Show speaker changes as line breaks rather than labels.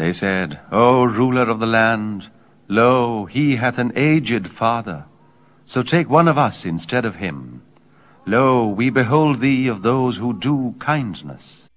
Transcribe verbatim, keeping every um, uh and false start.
They said, O ruler of the land, lo, he hath an aged father, so take one of us instead of him. Lo, we behold thee of those who do kindness.